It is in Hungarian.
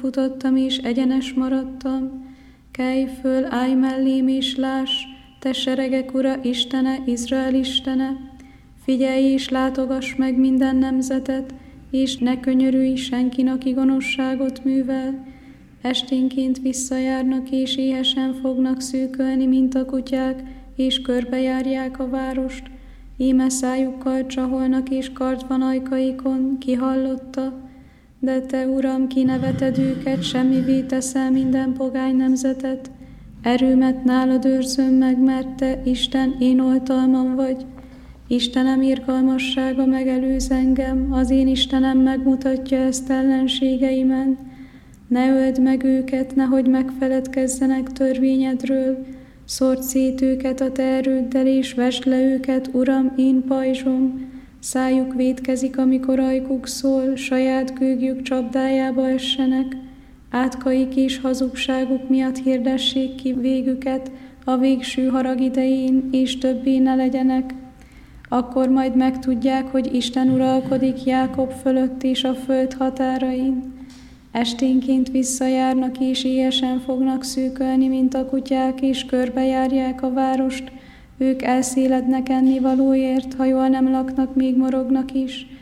végigfutottam és egyenes maradtam. Kelj föl, állj mellém és láss, te seregek ura, Istene, Izrael Istene. Figyelj és látogass meg minden nemzetet, és ne könyörülj senkin, aki gonoszságot művel. Esténként visszajárnak és éhesen fognak szűkölni, mint a kutyák, és körbejárják a várost. Íme szájukkal csaholnak és kard van ajkaikon, ki hallotta? De te, Uram, kineveted őket, semmivé teszel minden pogány nemzetet. Erőmet nálad őrzöm meg, mert te, Isten, én oltalmam vagy. Istenem irgalmassága megelőz engem, az én Istenem megmutatja ezt ellenségeimen. Ne öld meg őket, nehogy megfeledkezzenek törvényedről. Szórd szét őket a te erőddel, és vesd le őket, Uram, én pajzsom. Szájuk vétkezik, amikor ajkuk szól, saját gőgjük csapdájába essenek. Átkaik és hazugságuk miatt hirdessék ki végüket a végső harag idején, és többé ne legyenek. Akkor majd megtudják, hogy Isten uralkodik Jákob fölött és a föld határain. Esténként visszajárnak és éhesen fognak szűkölni, mint a kutyák, és körbejárják a várost. Ők elszélednek ennivalóért, ha jól nem laknak, még morognak is.